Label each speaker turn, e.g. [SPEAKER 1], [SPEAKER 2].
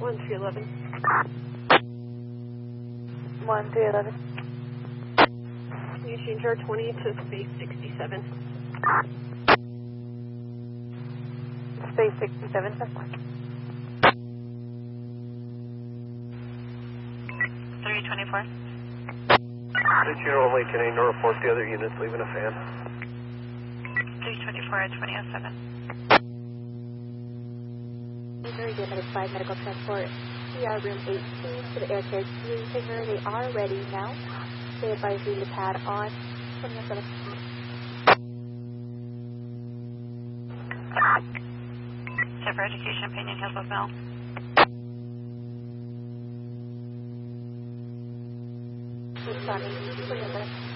[SPEAKER 1] 1311.
[SPEAKER 2] 1311.
[SPEAKER 1] Can you change our 20 to space 67?
[SPEAKER 2] Space 67, sir.
[SPEAKER 3] 324.
[SPEAKER 4] Unit only, can I report the other units leaving a fan?
[SPEAKER 3] 324 at 2007.
[SPEAKER 5] Missouri Limited 5 Medical Transport, CR Room 18 to the Air Care Community Center. They are ready now. They advise you to pad on 2007.
[SPEAKER 3] Set for education, Pinion Hills of Mill.
[SPEAKER 5] Responding.